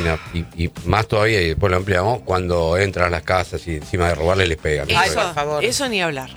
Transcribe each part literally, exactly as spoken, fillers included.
Argentina, y, y más todavía, y después lo ampliamos, cuando entran a las casas y encima de robarle les pegan. Eso, Ay, por favor. Eso ni hablar.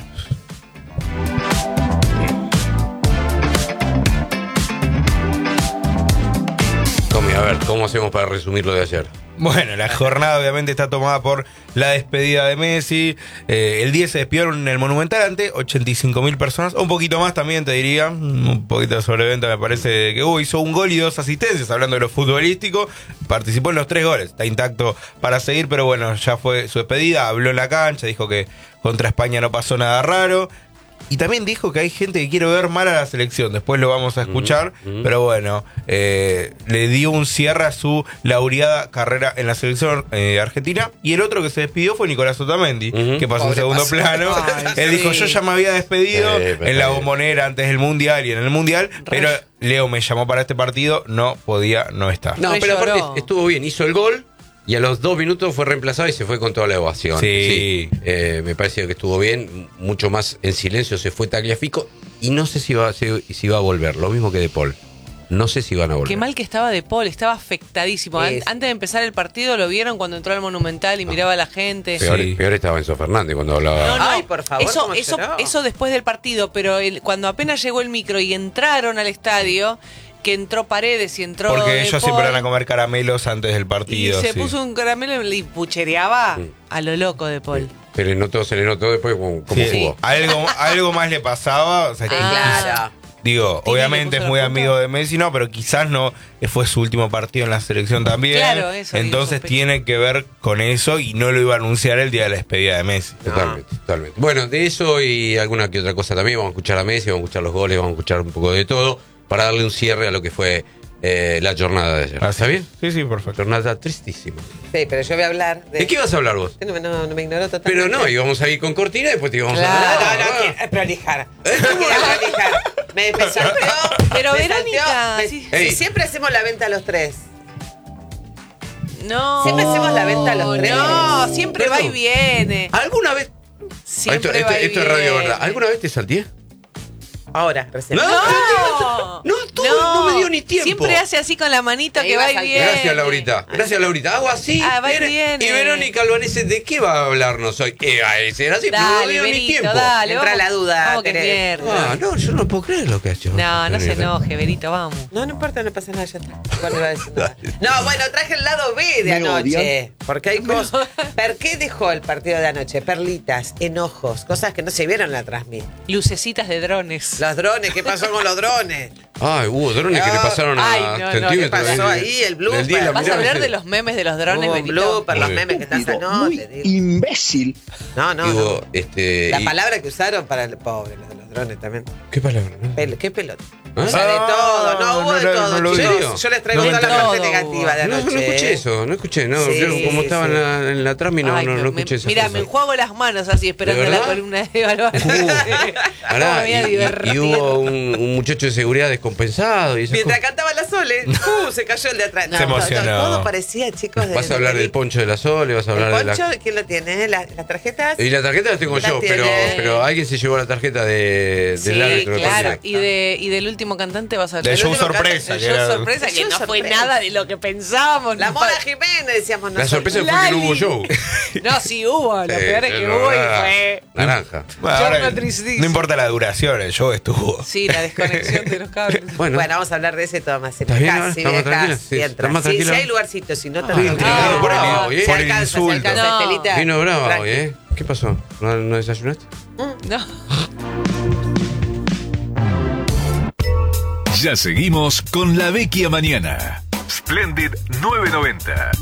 Tommy, a ver, ¿cómo hacemos para resumir lo de ayer? Bueno, la jornada obviamente está tomada por la despedida de Messi. Eh, el diez se despidieron en el Monumental ante ochenta y cinco mil personas, un poquito más también te diría, un poquito de sobreventa me parece que hubo. Hizo un gol y dos asistencias, hablando de lo futbolístico, participó en los tres goles, está intacto para seguir, pero bueno, ya fue su despedida, habló en la cancha, dijo que contra España no pasó nada raro. Y también dijo que hay gente que quiere ver mal a la selección. Después lo vamos a escuchar. Mm-hmm. Pero bueno, eh, le dio un cierre a su laureada carrera en la selección eh, argentina. Y el otro que se despidió fue Nicolás Otamendi, mm-hmm. que pasó en segundo pasó. plano. Ay, Él sí. dijo, yo ya me había despedido eh, en la Bombonera antes del Mundial y en el Mundial. Re. Pero Leo me llamó para este partido, no podía no estar. No, Re pero lloró. aparte estuvo bien, hizo el gol. Y a los dos minutos fue reemplazado y se fue con toda la ovación. Sí. sí eh, me parece que estuvo bien. Mucho más en silencio se fue Tagliafico. Y no sé si va, si, si va a volver. Lo mismo que De Paul. No sé si van a volver. Qué mal que estaba De Paul. Estaba afectadísimo. Es. Antes de empezar el partido lo vieron cuando entró al Monumental y miraba a la gente. Peor, sí. peor estaba Enzo Fernández cuando hablaba. No, no. Ay, por favor. Eso, eso, eso después del partido. Pero el, cuando apenas llegó el micro y entraron al estadio... que entró Paredes y entró Porque de ellos Paul, siempre van a comer caramelos antes del partido. y se sí. puso un caramelo y puchereaba sí. a lo loco De Paul. Sí. Se le notó, se le notó después cómo, cómo sí. jugó. Algo, algo más le pasaba. O sea, que Ah. Claro. Digo, Tini obviamente es muy amigo de Messi, no, pero quizás no fue su último partido en la selección también. Claro, eso. Entonces tiene que ver con eso y no lo iba a anunciar el día de la despedida de Messi. Totalmente, ah. totalmente. Bueno, de eso y alguna que otra cosa también. Vamos a escuchar a Messi, vamos a escuchar los goles, vamos a escuchar un poco de todo para darle un cierre a lo que fue eh, la jornada de ayer. ¿Está bien? Sí, sí, perfecto. Jornada tristísima. Sí, pero yo voy a hablar de... ¿De qué vas a hablar vos? No, no, no me ignoró totalmente. Pero no, íbamos a ir con cortina y después te íbamos Claro, a hablar. no, no, no, quiero prolijar. No quiero prolijar. Me, me salteó. Pero me Verónica, salteó, me- sí. sí, siempre hacemos la venta a los tres. No. Siempre hacemos la venta a los tres. No, siempre Perdón. va y viene. ¿Alguna vez? Siempre esto, va esto, y esto es radio viene. verdad. ¿Alguna vez te salteé? Ahora, recién. No. No, No, tú no me dio ni tiempo. Siempre hace así con la manito Me que iba va y a viene. Gracias, Laurita. Gracias, Laurita. Hago así. Ah, va y Ver- viene. Y Verónica Albanese, ¿de qué va a hablarnos hoy? Eh, a ese era así, pero no me Dale, dio ni Berito, tiempo. dale. Entra vamos- la duda, Vamos que querés. mierda. Ah, no, yo no puedo creer lo que ha hecho. No, no se Verónica. enoje, Berito, vamos. No, no importa, no pasa nada, ya está. Igual no iba a decir nada. No, bueno, traje el lado B de ¿Me anoche. odian? Porque hay cosas. ¿Per qué dejó el partido de anoche? Perlitas, enojos, cosas que no se vieron en la transmisión. Lucecitas de drones. Los drones, ¿qué pasó con los drones? Ay, hubo drones que le pasaron a Ay, no, no, centímetros. ¿qué pasó del- ahí? El blooper. del día y la ¿Vas a mirada, hablar sí. de los memes de los drones, Hubo un Berito? blooper, los Muy memes que están esta Digo, noche. muy digo. imbécil. No, no, Digo, no. este. La y- palabra que usaron para el pobre, los de los drones también. ¿Qué palabra? no? Pel- ¿Qué pelota? ¿Ah? O sea, de todo, no, hubo no de lo- todo, no lo chicos. vi. Yo les traigo No, toda la de parte todo negativa de No, anoche. no escuché eso, no escuché, no, Sí, yo como estaba sí. en la, en la trami no, Ay, no, no me- escuché eso. Mira, me enjuago las manos así esperando ¿De la verdad? columna de Bárbara. Pará, Me voy a y, y- divertir. y hubo un, un muchacho de seguridad descompensado y esas Mientras cosas. cantaba la Sole, ¡uh! Se cayó el de atrás. No, Se emocionó. Todo, todo parecía, chicos. De, Vas a hablar de- del poncho de la Sole, vas a hablar ¿El de poncho? la... ¿Quién lo tiene? ¿La- ¿Las tarjetas? Y la tarjeta la tengo La yo, pero, tiene. pero alguien se llevó la tarjeta de, del Sí, árbitro. de claro. Poncho. Y, de, y del último cantante vas a De hablar. show último sorpresa. El que show era- sorpresa, El que show no fue sorpresa. nada de lo que pensábamos. La no Mona pa- Jiménez, decíamos La nosotros. sorpresa fue que no hubo show. No, sí hubo. Lo Sí, peor es que pero hubo y nada, fue... naranja. Bueno, Yo ahora, me tristísimo. no importa la duración, el show estuvo. Sí, la desconexión de los cables. Bueno, Bueno, vamos a hablar de ese todo más. ¿Estás bien ahora? Casi, ¿Estás más acá, tranquila? sí, Sí, entra. ¿estás más Sí, tranquila? sí hay lugarcito, si no te Estoy intrigado no, por no, el video, Se ¿eh? Por el alcanza, se insulto. alcanza, No. Estelita. Vino brava Tranqui. hoy, ¿eh? ¿Qué pasó? ¿No, no desayunaste? No. Ya seguimos con La Vecchia Mañana. Splendid nueve noventa.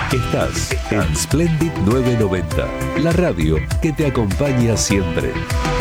Estás en Splendid nueve noventa, la radio que te acompaña siempre.